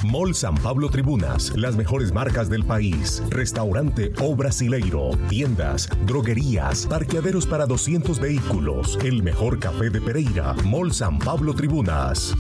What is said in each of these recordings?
Mall San Pablo Tribunas, las mejores marcas del país. Restaurante O Brasileiro, tiendas, droguerías, parqueaderos para 200 vehículos. El mejor café de Pereira. Mall San Pablo Tribunas.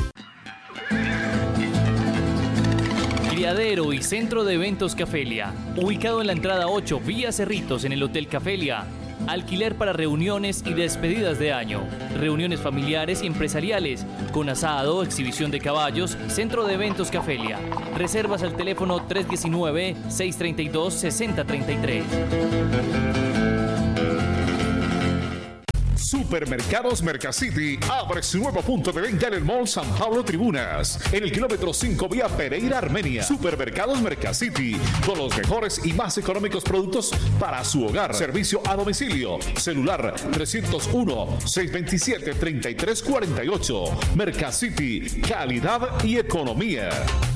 Criadero y Centro de Eventos Cafelia, ubicado en la entrada 8, vía Cerritos, en el Hotel Cafelia. Alquiler para reuniones y despedidas de año, reuniones familiares y empresariales, con asado, exhibición de caballos. Centro de Eventos Cafelia. Reservas al teléfono 319-632-6033. Supermercados Mercacity abre su nuevo punto de venta en el Mall San Pablo Tribunas, en el kilómetro 5 vía Pereira, Armenia. Supermercados Mercacity, con los mejores y más económicos productos para su hogar. Servicio a domicilio. Celular 301-627-3348. Mercacity, calidad y economía.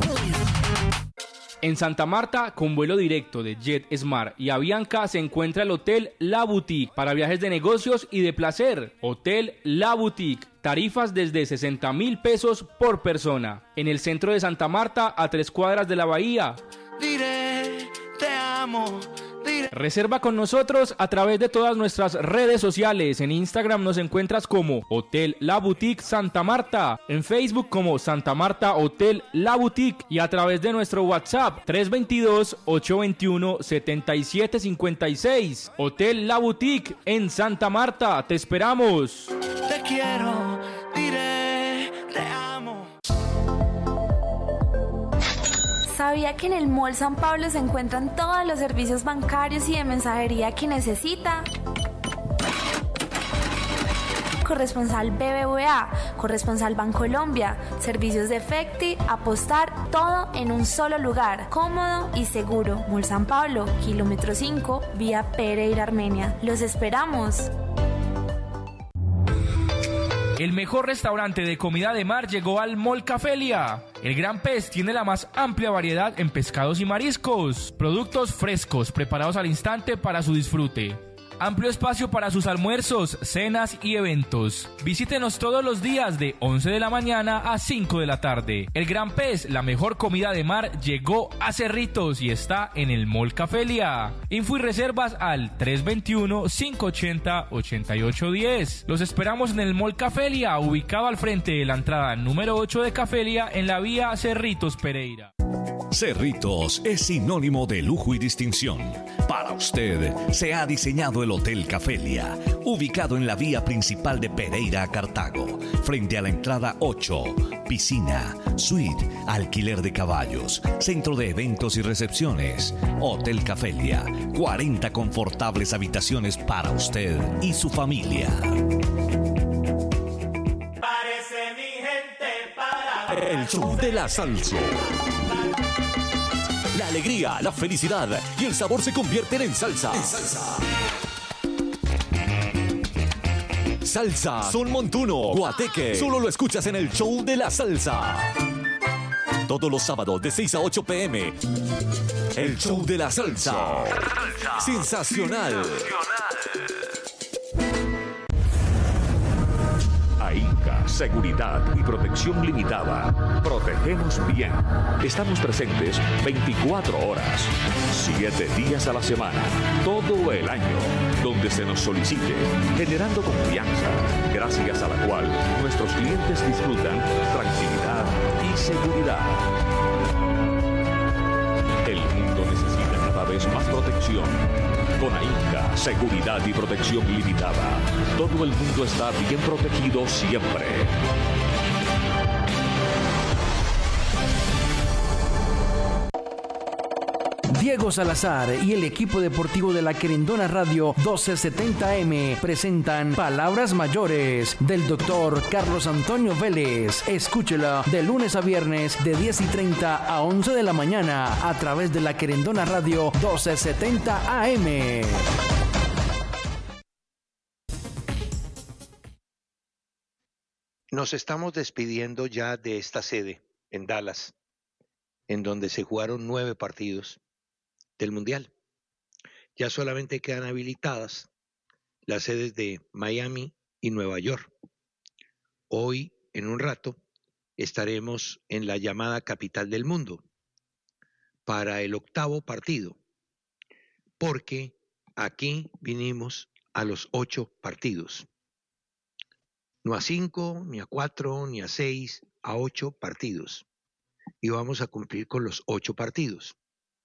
En Santa Marta, con vuelo directo de JetSmart y Avianca, se encuentra el Hotel La Boutique para viajes de negocios y de placer. Hotel La Boutique, tarifas desde 60,000 pesos por persona. En el centro de Santa Marta, a 3 cuadras de la bahía. Diré, te amo. Reserva con nosotros a través de todas nuestras redes sociales. En Instagram nos encuentras como Hotel La Boutique Santa Marta, en Facebook como Santa Marta Hotel La Boutique y a través de nuestro WhatsApp 322-821-7756. Hotel La Boutique en Santa Marta, te esperamos. Te quiero, diré, te amo. ¿Sabía que en el Mall San Pablo se encuentran todos los servicios bancarios y de mensajería que necesita? Corresponsal BBVA, corresponsal Bancolombia, servicios de Efecti, apostar, todo en un solo lugar, cómodo y seguro. Mall San Pablo, kilómetro 5, vía Pereira, Armenia. ¡Los esperamos! El mejor restaurante de comida de mar llegó al Mall Cafelia. El Gran Pez tiene la más amplia variedad en pescados y mariscos. Productos frescos, preparados al instante para su disfrute. Amplio espacio para sus almuerzos, cenas y eventos. Visítenos todos los días de 11 de la mañana a 5 de la tarde. El Gran Pez, la mejor comida de mar, llegó a Cerritos y está en el Mall Cafelia. Info y reservas al 321-580-8810. Los esperamos en el Mall Cafelia, ubicado al frente de la entrada número 8 de Cafelia en la vía Cerritos Pereira. Cerritos es sinónimo de lujo y distinción. Para usted se ha diseñado el Hotel Cafelia, ubicado en la vía principal de Pereira a Cartago, frente a la entrada 8, piscina, suite, alquiler de caballos, centro de eventos y recepciones. Hotel Cafelia, 40 confortables habitaciones para usted y su familia. Parece mi gente para El show de la salsa. La alegría, la felicidad y el sabor se convierten en salsa. Salsa, son montuno, guateque. Solo lo escuchas en el show de la salsa. Todos los sábados de 6 a 8 p.m. El show de la salsa. Sensacional. AINCA, Seguridad y Protección Limitada. Protegemos bien. Estamos presentes 24 horas, 7 días a la semana, todo el año, donde se nos solicite, generando confianza, gracias a la cual nuestros clientes disfrutan tranquilidad y seguridad. El mundo necesita cada vez más protección. Con AINCA, Seguridad y Protección Limitada, todo el mundo está bien protegido siempre. Diego Salazar y el equipo deportivo de la Querendona Radio 1270M presentan Palabras Mayores del doctor Carlos Antonio Vélez. Escúchela de lunes a viernes de 10:30 a 11 de la mañana a través de la Querendona Radio 1270 AM. Nos estamos despidiendo ya de esta sede en Dallas, en donde se jugaron 9 partidos del Mundial. Ya solamente quedan habilitadas las sedes de Miami y Nueva York. Hoy, en un rato, estaremos en la llamada capital del mundo para el 8º partido, porque aquí vinimos a los 8 partidos. No a 5, ni a 4, ni a 6, a 8 partidos. Y vamos a cumplir con los 8 partidos.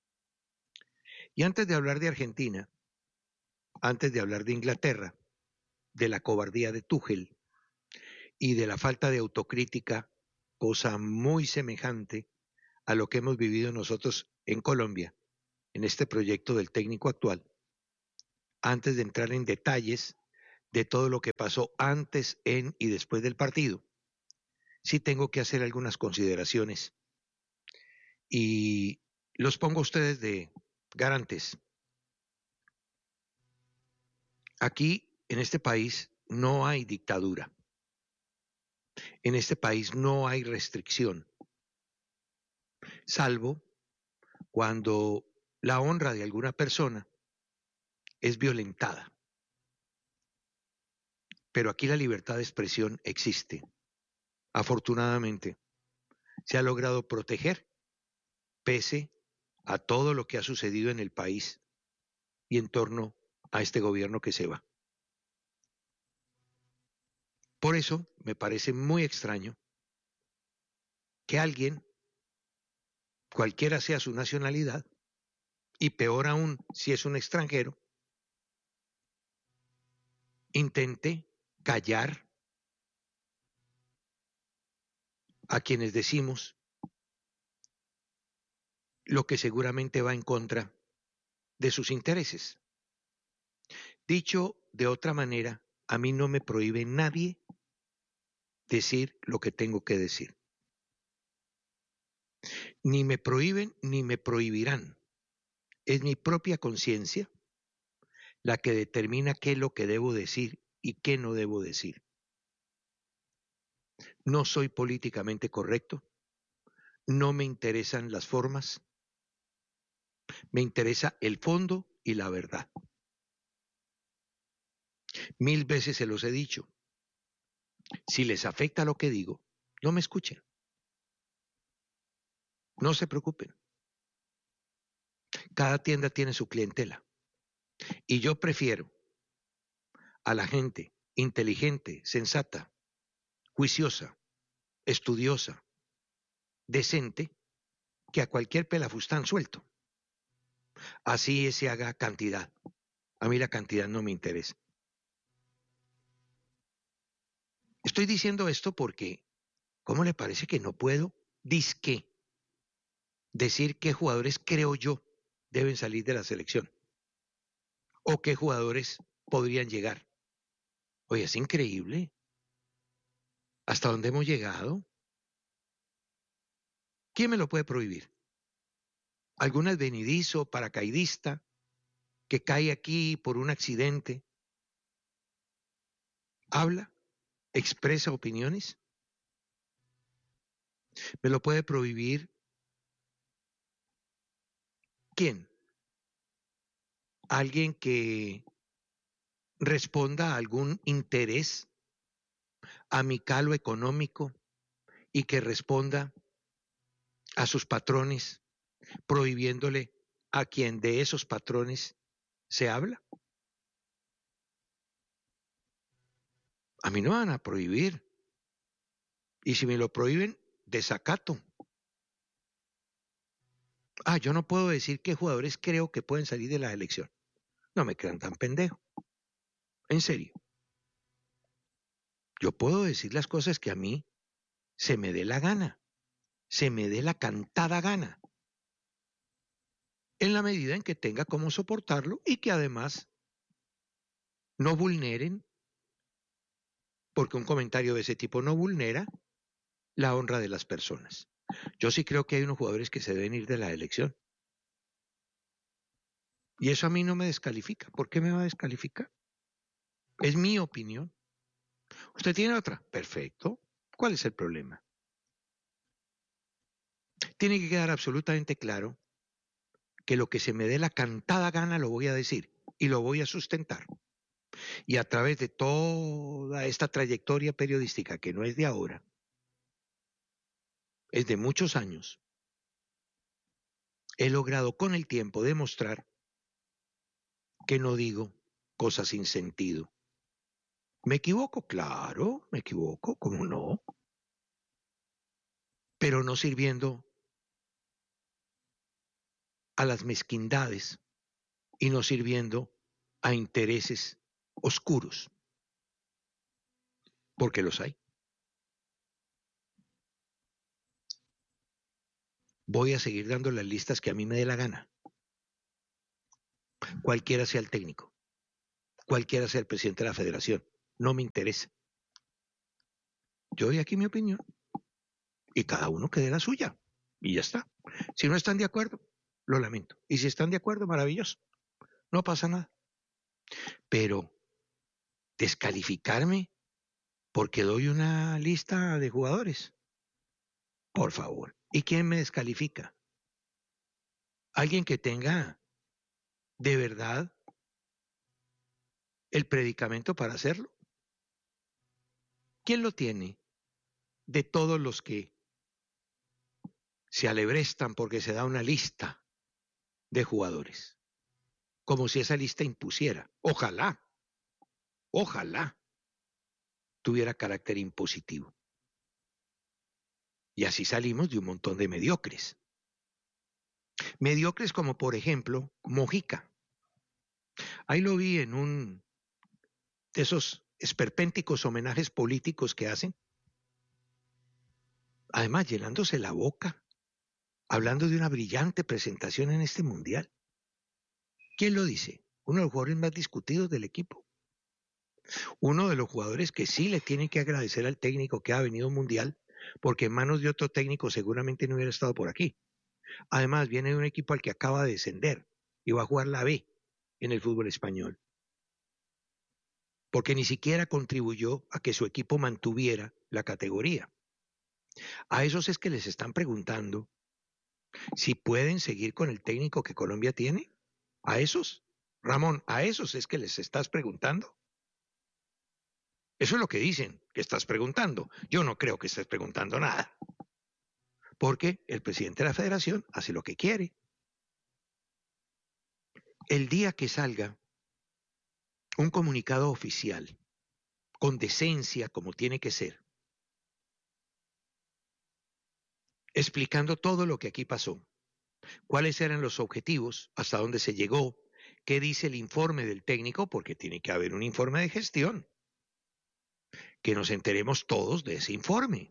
Y antes de hablar de Argentina, antes de hablar de Inglaterra, de la cobardía de Tuchel y de la falta de autocrítica, cosa muy semejante a lo que hemos vivido nosotros en Colombia, en este proyecto del técnico actual, antes de entrar en detalles de todo lo que pasó antes, en y después del partido, sí tengo que hacer algunas consideraciones y los pongo a ustedes de garantes. Aquí, en este país, no hay dictadura. En este país no hay restricción, salvo cuando la honra de alguna persona es violentada. Pero aquí la libertad de expresión existe. Afortunadamente, se ha logrado proteger pese a todo lo que ha sucedido en el país y en torno a este gobierno que se va. Por eso me parece muy extraño que alguien, cualquiera sea su nacionalidad, y peor aún si es un extranjero, intente callar a quienes decimos lo que seguramente va en contra de sus intereses. Dicho de otra manera, a mí no me prohíbe nadie decir lo que tengo que decir. Ni me prohíben ni me prohibirán. Es mi propia conciencia la que determina qué es lo que debo decir y qué no debo decir. No soy políticamente correcto, no me interesan las formas, me interesa el fondo y la verdad. 1000 veces se los he dicho. Si les afecta lo que digo, no me escuchen. No se preocupen. Cada tienda tiene su clientela. Y yo prefiero a la gente inteligente, sensata, juiciosa, estudiosa, decente, que a cualquier pelafustán suelto. Así se haga cantidad. A mí la cantidad no me interesa. Estoy diciendo esto porque, ¿cómo le parece que no puedo, disque, decir qué jugadores creo yo deben salir de la selección? ¿O qué jugadores podrían llegar? Oye, es increíble. ¿Hasta dónde hemos llegado? ¿Quién me lo puede prohibir? ¿Algún advenedizo, paracaidista, que cae aquí por un accidente? ¿Habla? ¿Expresa opiniones? ¿Me lo puede prohibir quién? ¿Alguien que responda a algún interés amical o económico y que responda a sus patrones, prohibiéndole a quien de esos patrones se habla? A mí no me van a prohibir. Y si me lo prohíben, desacato. Yo no puedo decir qué jugadores creo que pueden salir de la elección. No me crean tan pendejo. En serio. Yo puedo decir las cosas que a mí se me dé la gana, se me dé la cantada gana, en la medida en que tenga cómo soportarlo y que además no vulneren, porque un comentario de ese tipo no vulnera la honra de las personas. Yo sí creo que hay unos jugadores que se deben ir de la elección. Y eso a mí no me descalifica. ¿Por qué me va a descalificar? Es mi opinión. ¿Usted tiene otra? Perfecto. ¿Cuál es el problema? Tiene que quedar absolutamente claro que lo que se me dé la cantada gana lo voy a decir y lo voy a sustentar. Y a través de toda esta trayectoria periodística, que no es de ahora, es de muchos años, he logrado con el tiempo demostrar que no digo cosas sin sentido. ¿Me equivoco? Claro, me equivoco, ¿cómo no? Pero no sirviendo a las mezquindades y no sirviendo a intereses oscuros, porque los hay. Voy a seguir dando las listas que a mí me dé la gana. Cualquiera sea el técnico, cualquiera sea el presidente de la federación, no me interesa. Yo doy aquí mi opinión y cada uno que dé la suya y ya está. Si no están de acuerdo, lo lamento. Y si están de acuerdo, maravilloso. No pasa nada. Pero descalificarme porque doy una lista de jugadores, por favor. ¿Y quién me descalifica? Alguien que tenga de verdad el predicamento para hacerlo. ¿Quién lo tiene? De todos los que se alebrestan porque se da una lista de jugadores, como si esa lista impusiera. Ojalá tuviera carácter impositivo. Y así salimos de un montón de mediocres. Mediocres como, por ejemplo, Mojica. Ahí lo vi en un de esos esperpénticos homenajes políticos que hacen. Además, llenándose la boca, hablando de una brillante presentación en este mundial. ¿Quién lo dice? Uno de los jugadores más discutidos del equipo. Uno de los jugadores que sí le tienen que agradecer al técnico que ha venido al mundial, porque en manos de otro técnico seguramente no hubiera estado por aquí. Además, viene de un equipo al que acaba de descender y va a jugar la B en el fútbol español. Porque ni siquiera contribuyó a que su equipo mantuviera la categoría. A esos es que les están preguntando si pueden seguir con el técnico que Colombia tiene. ¿A esos? Ramón, ¿a esos es que les estás preguntando? Eso es lo que dicen que estás preguntando. Yo no creo que estés preguntando nada. Porque el presidente de la federación hace lo que quiere. El día que salga un comunicado oficial, con decencia como tiene que ser, explicando todo lo que aquí pasó, cuáles eran los objetivos, hasta dónde se llegó, qué dice el informe del técnico, porque tiene que haber un informe de gestión, que nos enteremos todos de ese informe.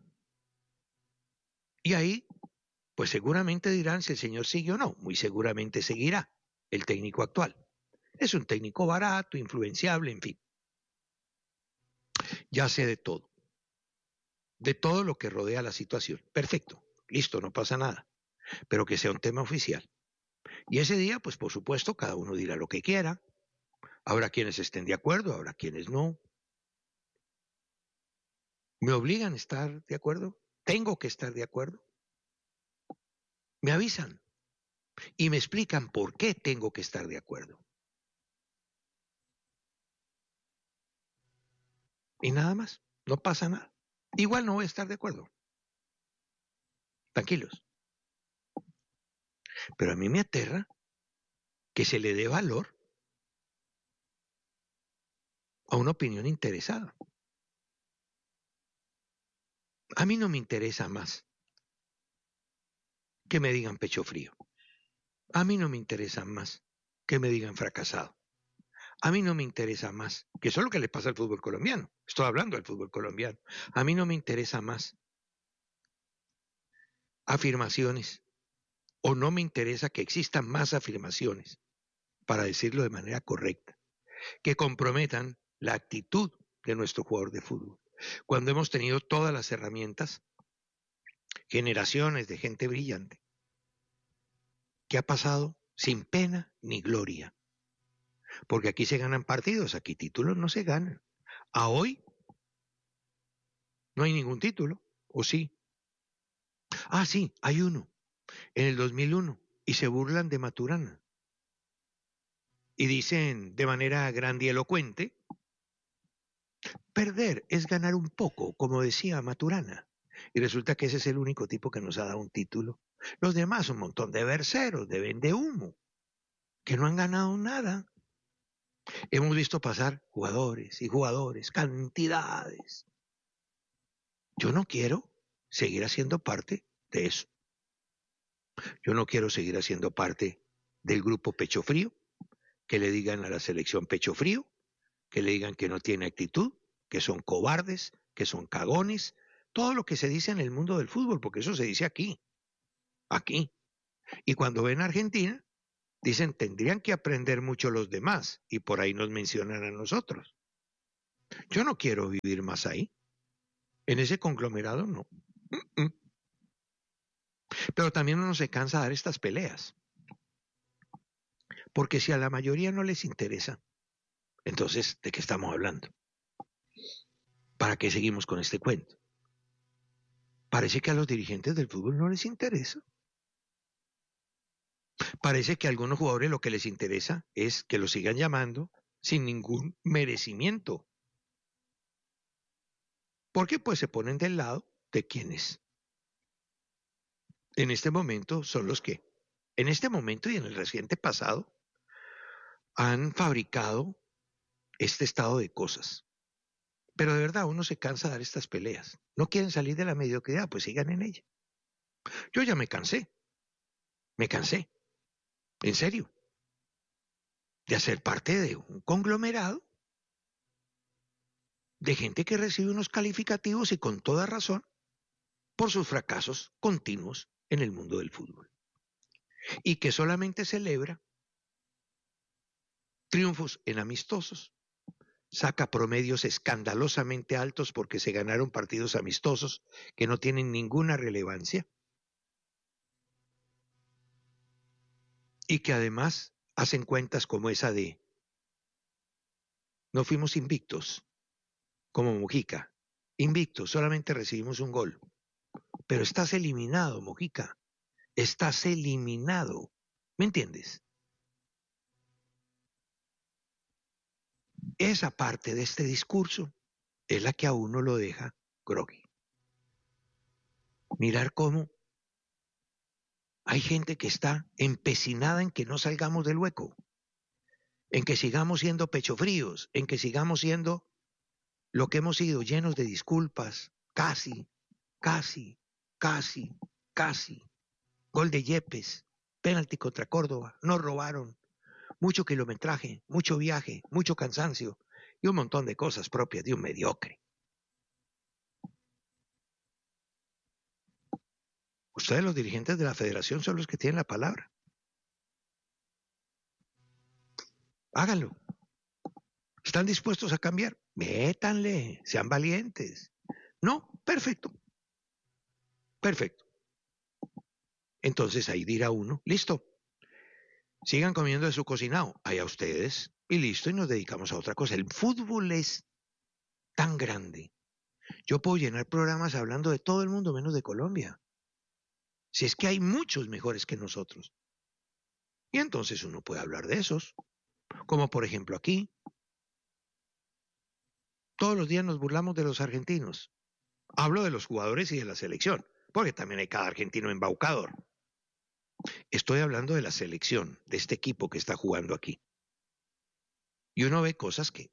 Y ahí, pues seguramente dirán si el señor sigue o no, muy seguramente seguirá el técnico actual. Es un técnico barato, influenciable, en fin. Ya sé de todo lo que rodea la situación. Perfecto, listo, no pasa nada, pero que sea un tema oficial. Y ese día, pues por supuesto, cada uno dirá lo que quiera. Habrá quienes estén de acuerdo, habrá quienes no. ¿Me obligan a estar de acuerdo? ¿Tengo que estar de acuerdo? Me avisan y me explican por qué tengo que estar de acuerdo. Y nada más, no pasa nada. Igual no voy a estar de acuerdo. Tranquilos. Pero a mí me aterra que se le dé valor a una opinión interesada. A mí no me interesa más que me digan pecho frío. A mí no me interesa más que me digan fracasado. A mí no me interesa más, que eso es lo que le pasa al fútbol colombiano. Estoy hablando del fútbol colombiano. A mí no me interesa más afirmaciones, o no me interesa que existan más afirmaciones, para decirlo de manera correcta, que comprometan la actitud de nuestro jugador de fútbol. Cuando hemos tenido todas las herramientas, generaciones de gente brillante, que ha pasado sin pena ni gloria. Porque aquí se ganan partidos, aquí títulos no se ganan. A hoy no hay ningún título, ¿o sí? Ah, sí, hay uno, en el 2001, y se burlan de Maturana. Y dicen de manera grandilocuente, perder es ganar un poco, como decía Maturana. Y resulta que ese es el único tipo que nos ha dado un título. Los demás, un montón de berceros, de vendehumo, que no han ganado nada. Hemos visto pasar jugadores y jugadores, cantidades. Yo no quiero seguir haciendo parte de eso. Yo no quiero seguir haciendo parte del grupo Pecho Frío, que le digan a la selección Pecho Frío, que le digan que no tiene actitud, que son cobardes, que son cagones, todo lo que se dice en el mundo del fútbol, porque eso se dice aquí. Y cuando ven a Argentina, dicen, tendrían que aprender mucho los demás, y por ahí nos mencionan a nosotros. Yo no quiero vivir más ahí. En ese conglomerado no. Pero también uno se cansa de dar estas peleas. Porque si a la mayoría no les interesa, entonces, ¿de qué estamos hablando? ¿Para qué seguimos con este cuento? Parece que a los dirigentes del fútbol no les interesa. Parece que a algunos jugadores lo que les interesa es que los sigan llamando sin ningún merecimiento. Porque pues se ponen del lado de quienes en este momento son los que, en este momento y en el reciente pasado, han fabricado este estado de cosas. Pero de verdad uno se cansa de dar estas peleas. No quieren salir de la mediocridad, pues sigan en ella. Yo ya me cansé, en serio, de hacer parte de un conglomerado de gente que recibe unos calificativos y con toda razón por sus fracasos continuos en el mundo del fútbol. Y que solamente celebra triunfos en amistosos, saca promedios escandalosamente altos porque se ganaron partidos amistosos que no tienen ninguna relevancia y que además hacen cuentas como esa de no fuimos invictos, como Mojica, invictos, solamente recibimos un gol, pero estás eliminado, Mojica, estás eliminado, ¿me entiendes? Esa parte de este discurso es la que a uno lo deja groggy. Mirar cómo hay gente que está empecinada en que no salgamos del hueco, en que sigamos siendo pechofríos, en que sigamos siendo lo que hemos sido, llenos de disculpas, casi, gol de Yepes, penalti contra Córdoba, nos robaron, mucho kilometraje, mucho viaje, mucho cansancio y un montón de cosas propias de un mediocre. Ustedes, los dirigentes de la federación, son los que tienen la palabra. Háganlo. ¿Están dispuestos a cambiar? Métanle, sean valientes. No, perfecto. Entonces ahí dirá uno, listo. Sigan comiendo de su cocinado, allá ustedes, y listo, y nos dedicamos a otra cosa. El fútbol es tan grande. Yo puedo llenar programas hablando de todo el mundo menos de Colombia. Si es que hay muchos mejores que nosotros. Y entonces uno puede hablar de esos. Como por ejemplo aquí. Todos los días nos burlamos de los argentinos. Hablo de los jugadores y de la selección, porque también hay cada argentino embaucador. Estoy hablando de la selección, de este equipo que está jugando aquí. Y uno ve cosas que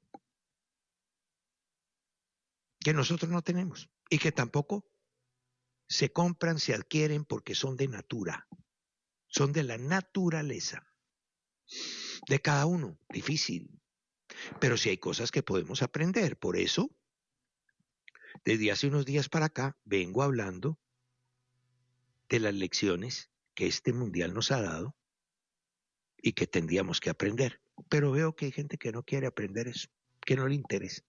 nosotros no tenemos y que tampoco se compran, se adquieren porque son de natura, son de la naturaleza de cada uno, difícil. Pero sí hay cosas que podemos aprender. Por eso, desde hace unos días para acá, vengo hablando de las lecciones que este mundial nos ha dado y que tendríamos que aprender. Pero veo que hay gente que no quiere aprender eso, que no le interesa,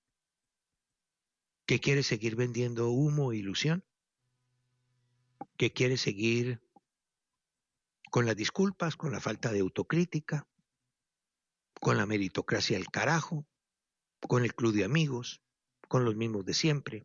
que quiere seguir vendiendo humo e ilusión, que quiere seguir con las disculpas, con la falta de autocrítica, con la meritocracia del carajo, con el club de amigos, con los mismos de siempre,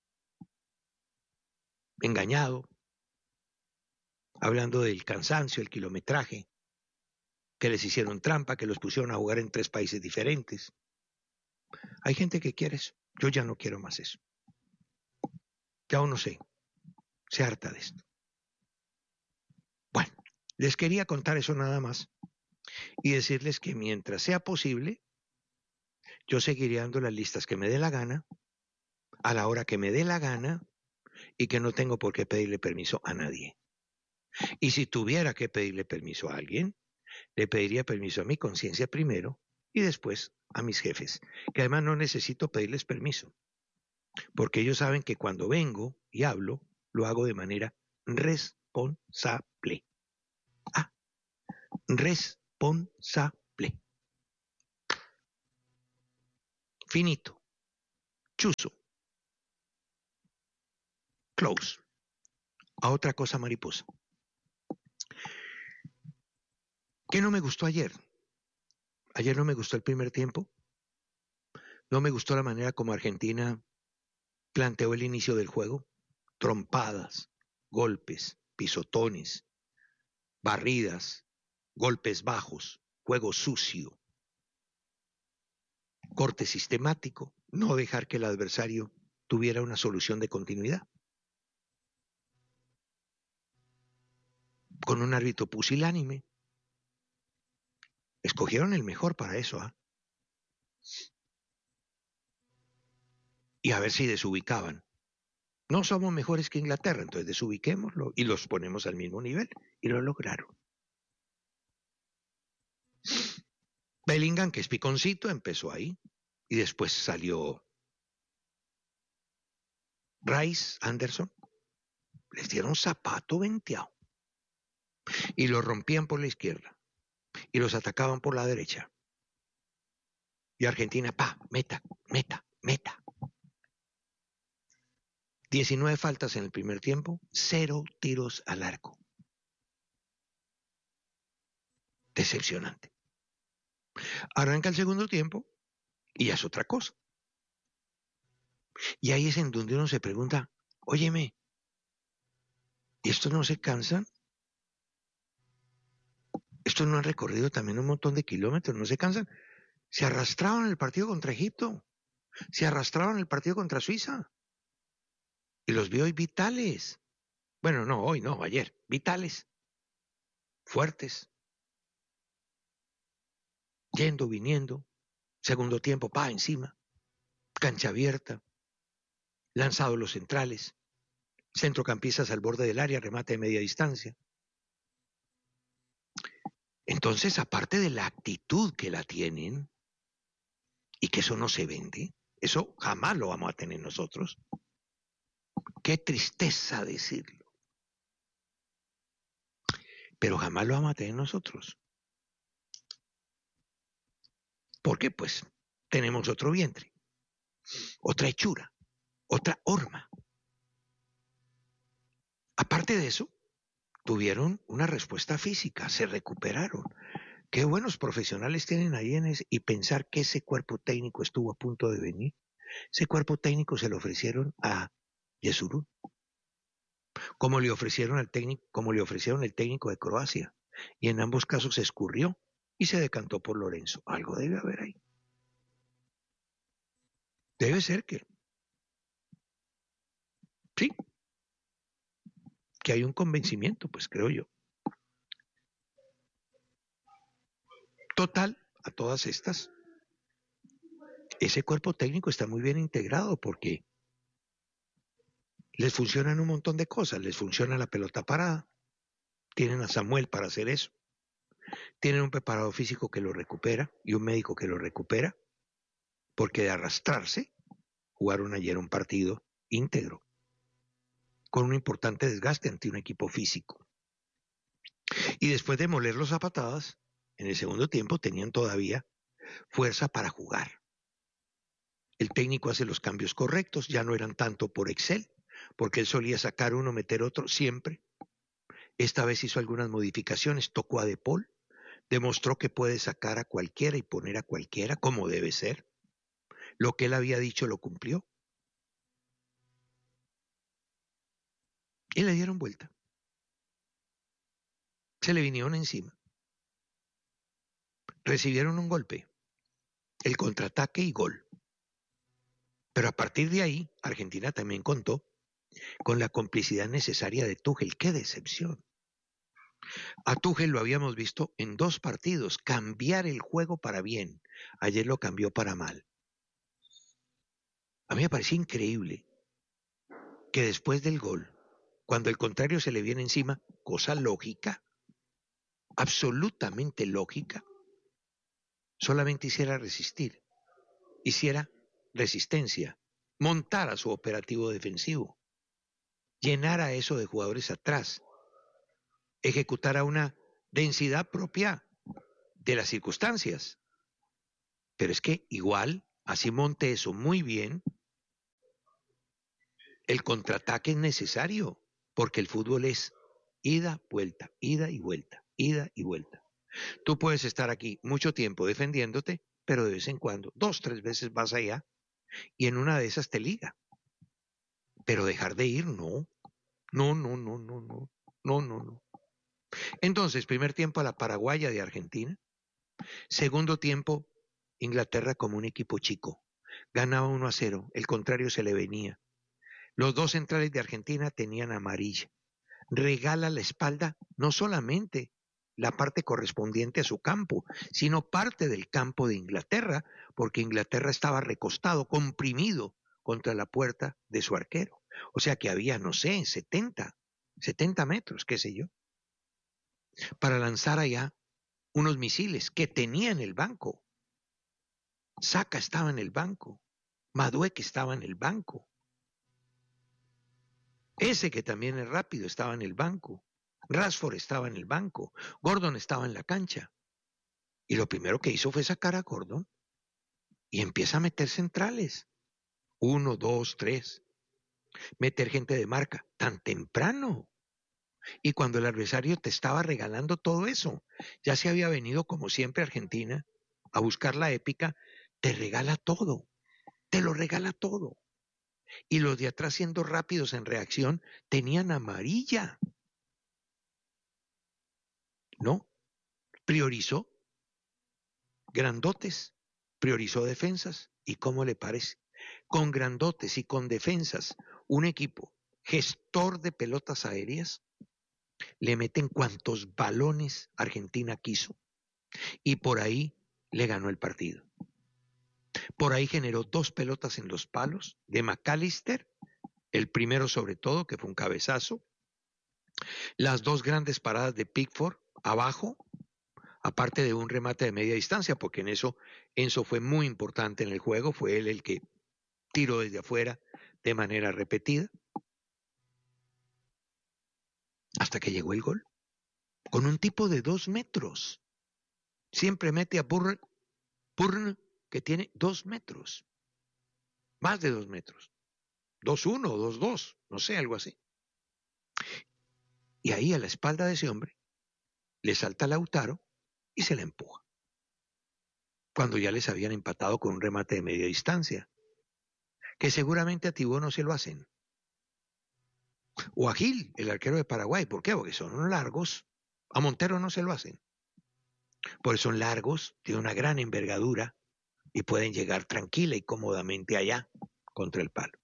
engañado, hablando del cansancio, el kilometraje, que les hicieron trampa, que los pusieron a jugar en 3 países diferentes. Hay gente que quiere eso. Yo ya no quiero más eso. Ya uno se harta de esto. Bueno, les quería contar eso nada más y decirles que mientras sea posible, yo seguiré dando las listas que me dé la gana, a la hora que me dé la gana y que no tengo por qué pedirle permiso a nadie. Y si tuviera que pedirle permiso a alguien, le pediría permiso a mi conciencia primero y después a mis jefes, que además no necesito pedirles permiso, porque ellos saben que cuando vengo y hablo, lo hago de manera responsable. Responsable. Finito. Chuzo. Close. A otra cosa, mariposa. ¿Qué no me gustó ayer? Ayer no me gustó el primer tiempo. No me gustó la manera como Argentina planteó el inicio del juego. Trompadas, golpes, pisotones, barridas, golpes bajos, juego sucio, corte sistemático, no dejar que el adversario tuviera una solución de continuidad. Con un árbitro pusilánime. Escogieron el mejor para eso, ¿ah? Y a ver si desubicaban. No somos mejores que Inglaterra, entonces desubiquémoslo y los ponemos al mismo nivel. Y lo lograron. Bellingham, que es piconcito, empezó ahí. Y después salió Rice, Anderson. Les dieron zapato venteado. Y lo rompían por la izquierda. Y los atacaban por la derecha. Y Argentina, meta. 19 faltas en el primer tiempo, 0 tiros al arco. Decepcionante. Arranca el segundo tiempo y ya es otra cosa. Y ahí es en donde uno se pregunta, óyeme, ¿y estos no se cansan? ¿Estos no han recorrido también un montón de kilómetros? ¿No se cansan? Se arrastraban el partido contra Egipto, se arrastraban el partido contra Suiza. Y los vi hoy vitales. Bueno, no, hoy no, ayer. Vitales. Fuertes. Yendo, viniendo. Segundo tiempo, encima. Cancha abierta. Lanzado los centrales. Centrocampistas al borde del área, remate de media distancia. Entonces, aparte de la actitud que la tienen, y que eso no se vende, eso jamás lo vamos a tener nosotros. Qué tristeza decirlo. Pero jamás lo vamos a tener nosotros. Porque pues tenemos otro vientre, otra hechura, otra horma. Aparte de eso, tuvieron una respuesta física, se recuperaron. Qué buenos profesionales tienen ahí y pensar que ese cuerpo técnico estuvo a punto de venir. Ese cuerpo técnico se lo ofrecieron a Yesurún, como le ofrecieron el técnico de Croacia, y en ambos casos se escurrió y se decantó por Lorenzo. Algo debe haber ahí. Debe ser que sí, que hay un convencimiento, pues creo yo. Total, a todas estas, ese cuerpo técnico está muy bien integrado porque les funcionan un montón de cosas. Les funciona la pelota parada. Tienen a Samuel para hacer eso. Tienen un preparador físico que lo recupera y un médico que lo recupera. Porque de arrastrarse, jugaron ayer un partido íntegro. Con un importante desgaste ante un equipo físico. Y después de molerlos a patadas, en el segundo tiempo tenían todavía fuerza para jugar. El técnico hace los cambios correctos. Ya no eran tanto por Excel, porque él solía sacar uno, meter otro, siempre. Esta vez hizo algunas modificaciones, tocó a De Paul, demostró que puede sacar a cualquiera y poner a cualquiera como debe ser. Lo que él había dicho lo cumplió. Y le dieron vuelta. Se le vinieron encima. Recibieron un golpe, el contraataque y gol. Pero a partir de ahí, Argentina también contó con la complicidad necesaria de Tuchel. ¡Qué decepción! A Tuchel lo habíamos visto en 2 partidos cambiar el juego para bien. Ayer lo cambió para mal. A mí me pareció increíble que después del gol, cuando el contrario se le viene encima, cosa lógica, absolutamente lógica, solamente hiciera resistir, hiciera resistencia, montara su operativo defensivo, llenara eso de jugadores atrás, ejecutara una densidad propia de las circunstancias. Pero es que igual, así monte eso muy bien, el contraataque es necesario, porque el fútbol es ida, vuelta, ida y vuelta, ida y vuelta. Tú puedes estar aquí mucho tiempo defendiéndote, pero de vez en cuando, 2, 3 veces vas allá, y en una de esas te liga. Pero dejar de ir, no. No. Entonces, primer tiempo a la paraguaya de Argentina. Segundo tiempo, Inglaterra como un equipo chico. Ganaba 1-0, el contrario se le venía. Los 2 centrales de Argentina tenían amarilla. Regala la espalda, no solamente la parte correspondiente a su campo, sino parte del campo de Inglaterra, porque Inglaterra estaba recostado, comprimido contra la puerta de su arquero. O sea que había, no sé, 70 metros, qué sé yo, para lanzar allá unos misiles que tenía en el banco. Saka estaba en el banco, Madueke estaba en el banco. Ese que también es rápido estaba en el banco. Rashford estaba en el banco. Gordon estaba en la cancha. Y lo primero que hizo fue sacar a Gordon y empieza a meter centrales. 1, 2, 3. Meter gente de marca tan temprano. Y cuando el adversario te estaba regalando todo eso, ya se había venido como siempre a Argentina a buscar la épica, te regala todo. Te lo regala todo. Y los de atrás, siendo rápidos en reacción, tenían amarilla. No, priorizó grandotes, priorizó defensas. ¿Y cómo le parece? Con grandotes y con defensas, un equipo gestor de pelotas aéreas, le meten cuantos balones Argentina quiso. Y por ahí le ganó el partido. Por ahí generó 2 pelotas en los palos de McAllister, el primero sobre todo, que fue un cabezazo. Las 2 grandes paradas de Pickford abajo, aparte de un remate de media distancia, porque en eso Enzo fue muy importante en el juego, fue él el que tiró desde afuera de manera repetida, hasta que llegó el gol, con un tipo de 2 metros. Siempre mete a Burn, que tiene 2 metros, más de 2 metros, 2-1 o 2-2, no sé, algo así. Y ahí a la espalda de ese hombre le salta Lautaro y se la empuja, cuando ya les habían empatado con un remate de media distancia, que seguramente a Tibó no se lo hacen, o a Gil, el arquero de Paraguay. ¿Por qué? Porque son largos. A Montero no se lo hacen, porque son largos, tienen una gran envergadura y pueden llegar tranquila y cómodamente allá contra el palo.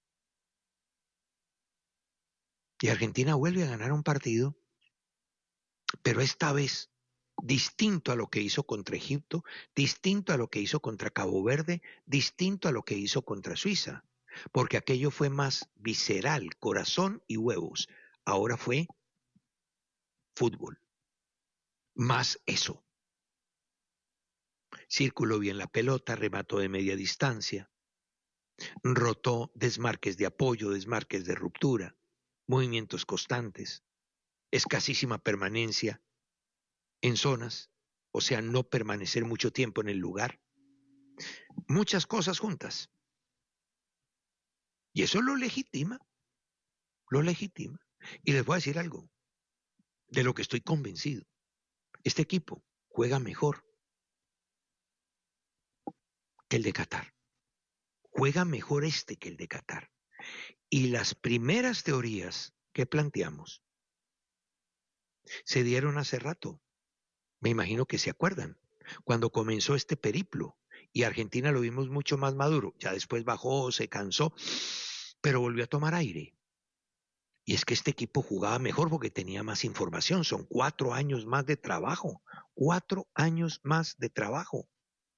Y Argentina vuelve a ganar un partido, pero esta vez distinto a lo que hizo contra Egipto, distinto a lo que hizo contra Cabo Verde, distinto a lo que hizo contra Suiza, porque aquello fue más visceral, corazón y huevos. Ahora fue fútbol, más eso. Circuló bien la pelota, remató de media distancia, rotó desmarques de apoyo, desmarques de ruptura, movimientos constantes, escasísima permanencia en zonas, o sea, no permanecer mucho tiempo en el lugar. Muchas cosas juntas. Y eso lo legitima. Y les voy a decir algo, de lo que estoy convencido. Este equipo juega mejor que el de Qatar. Juega mejor que el de Qatar. Y las primeras teorías que planteamos se dieron hace rato. Me imagino que se acuerdan. Cuando comenzó este periplo y Argentina lo vimos mucho más maduro. Ya después bajó, se cansó, pero volvió a tomar aire. Y es que este equipo jugaba mejor porque tenía más información. Son 4 años más de trabajo. 4 años más de trabajo.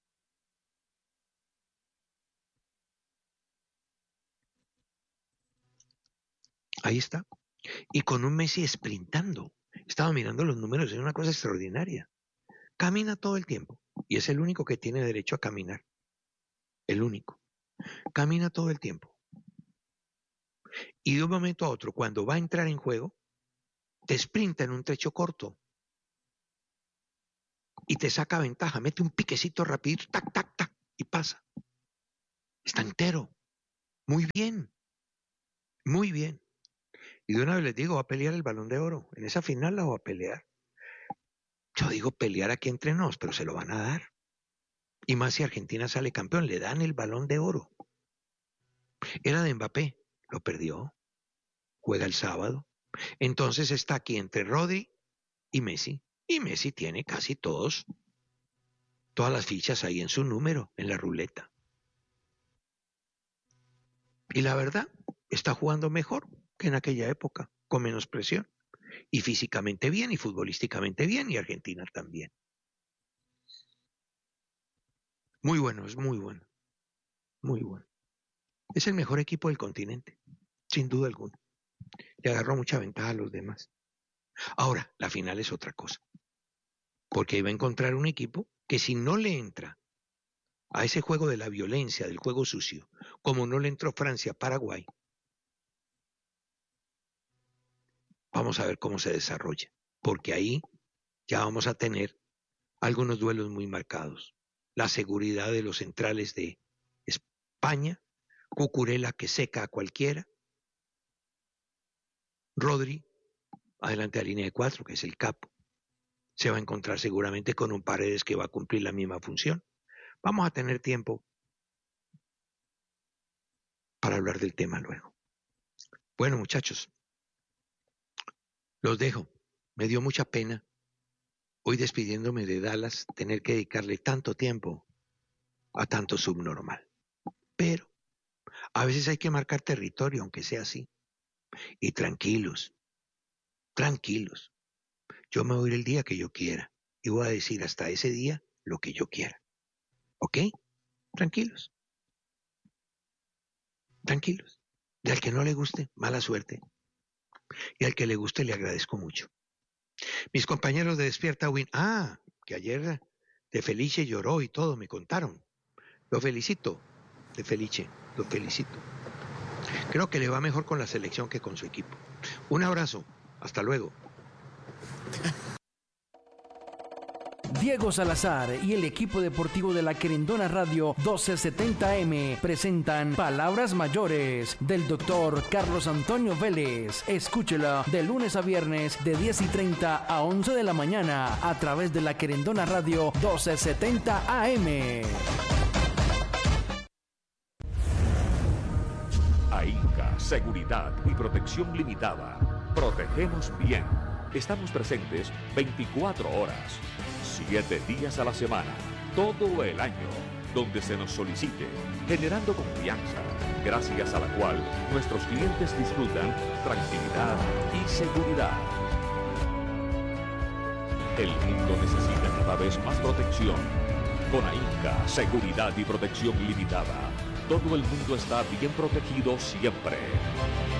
Ahí está. Y con un Messi sprintando. Estaba mirando los números, es una cosa extraordinaria. Camina todo el tiempo. Y es el único que tiene derecho a caminar. El único. Camina todo el tiempo. Y de un momento a otro, cuando va a entrar en juego, te sprinta en un trecho corto. Y te saca ventaja. Mete un piquecito rapidito, tac, tac, tac, y pasa. Está entero. Muy bien. Muy bien. Y de una vez les digo, va a pelear el Balón de Oro. En esa final la va a pelear. Yo digo pelear aquí entre nos, pero se lo van a dar. Y más si Argentina sale campeón, le dan el Balón de Oro. Era de Mbappé, lo perdió. Juega el sábado. Entonces está aquí entre Rodri y Messi. Y Messi tiene casi todas las fichas ahí en su número, en la ruleta. Y la verdad, está jugando mejor que en aquella época, con menos presión. Y físicamente bien, y futbolísticamente bien, y Argentina también. Muy bueno, es muy bueno. Muy bueno. Es el mejor equipo del continente, sin duda alguna. Le agarró mucha ventaja a los demás. Ahora, la final es otra cosa. Porque iba a encontrar un equipo que si no le entra a ese juego de la violencia, del juego sucio, como no le entró Francia a Paraguay, vamos a ver cómo se desarrolla. Porque ahí ya vamos a tener algunos duelos muy marcados. La seguridad de los centrales de España, Cucurella que seca a cualquiera, Rodri, adelante a línea de 4, que es el capo. Se va a encontrar seguramente con un Paredes que va a cumplir la misma función. Vamos a tener tiempo para hablar del tema luego. Bueno, muchachos, los dejo. Me dio mucha pena hoy despidiéndome de Dallas, tener que dedicarle tanto tiempo a tanto subnormal. Pero a veces hay que marcar territorio, aunque sea así. Y tranquilos, tranquilos. Yo me voy a ir el día que yo quiera. Y voy a decir hasta ese día lo que yo quiera. ¿Ok? Tranquilos. Tranquilos. Y al que no le guste, mala suerte. Y al que le guste, le agradezco mucho. Mis compañeros de Despierta Win, que ayer De Felice lloró y todo, me contaron. Lo felicito, De Felice, lo felicito. Creo que le va mejor con la selección que con su equipo. Un abrazo, hasta luego. Diego Salazar y el equipo deportivo de la Querendona Radio 1270M presentan Palabras Mayores del doctor Carlos Antonio Vélez. Escúchela de lunes a viernes de 10:30 a 11 de la mañana a través de la Querendona Radio 1270 AM. AINCA, Seguridad y Protección Limitada. Protegemos bien. Estamos presentes 24 horas, 7 días a la semana, todo el año, donde se nos solicite, generando confianza, gracias a la cual nuestros clientes disfrutan tranquilidad y seguridad. El mundo necesita cada vez más protección. Con AINCA, Seguridad y Protección Limitada, todo el mundo está bien protegido siempre.